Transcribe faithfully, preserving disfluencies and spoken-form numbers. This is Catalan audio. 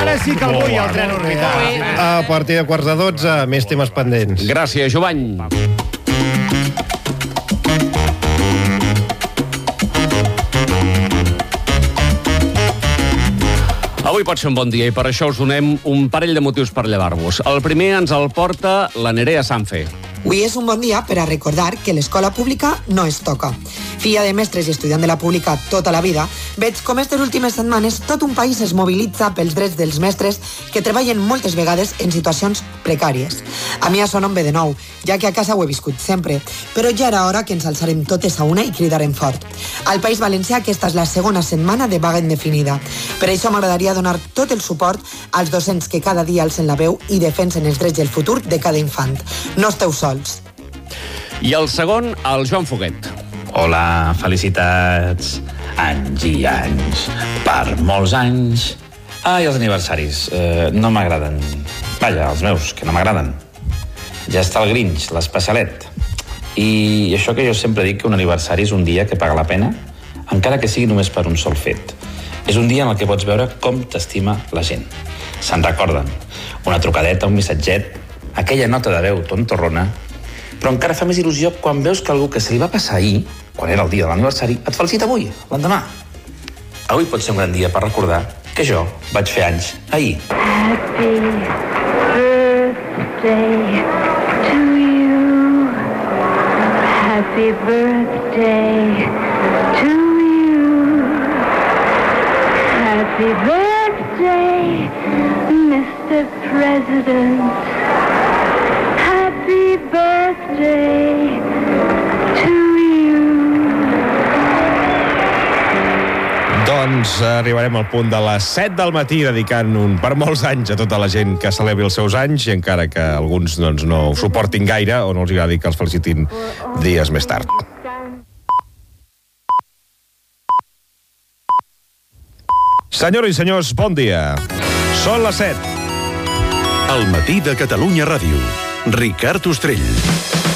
Ara sí que el vull, el tren orbital. A partir de quarts de dotze, més temes pendents. Gràcies, Jovany. Avui pot ser un bon dia i per això us donem un parell de motius per llevar-vos. El primer ens el porta la Nerea Sanfe. Avui és un bon dia per a recordar que l'escola pública no es toca. Filla de mestres i estudiant de la pública tota la vida, veig com aquestes últimes setmanes tot un país es mobilitza pels drets dels mestres que treballen moltes vegades en situacions precàries. A mi això no em ve de nou, ja que a casa ho he viscut sempre, però ja era hora que ens alçarem totes a una i cridarem fort. Al País Valencià aquesta és la segona setmana de vaga indefinida. Per això m'agradaria donar tot el suport als docents que cada dia alcen la veu i defensen els drets i el futur de cada infant. No esteu sols. I el segon, el Joan Foguet. Hola, felicitats. Anys i anys. Per molts anys. Ah, i els aniversaris. Eh, no m'agraden. Vaja, els meus, que no m'agraden. Ja està el Grinch, l'especialet. I això que jo sempre dic que un aniversari és un dia que paga la pena, encara que sigui només per un sol fet. És un dia en el que pots veure com t'estima la gent. Se'n recorden. Una trucadeta, un missatget, aquella nota de veu tontorrona, però encara fa més il·lusió quan veus que algú que se li va passar ahir, quan era el dia de l'aniversari, et felicita avui, l'endemà. Avui pot ser un gran dia per recordar que jo vaig fer anys ahir. Happy birthday to you. Happy birthday to you. Happy birthday, mister President. Happy birthday to you. Doncs arribarem al punt de les set del matí dedicant un per molts anys a tota la gent que celebri els seus anys, i encara que alguns doncs, no ho suportin gaire o no els agradi que els felicitin dies més tard. Senyores i senyors, bon dia. Són les set. El matí de Catalunya Ràdio. Ricard Ostrell.